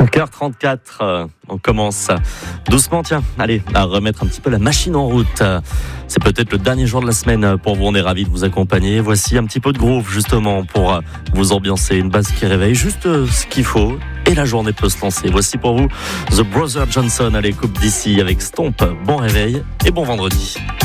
5h34, on commence doucement, tiens, allez, à remettre un petit peu la machine en route. C'est peut-être le dernier jour de la semaine pour vous, on est ravis de vous accompagner. Voici un petit peu de groove justement pour vous ambiancer, une base qui réveille juste ce qu'il faut et la journée peut se lancer. Voici pour vous The Brother Johnson, allez, coupe d'ici avec Stomp. Bon réveil et bon vendredi.